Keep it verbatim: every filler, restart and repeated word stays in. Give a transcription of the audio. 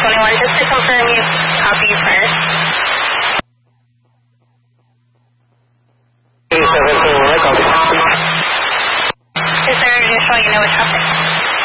twenty-one, just to confirm you copy first. seventeen, I copy. Is there an initial, you know what traffic?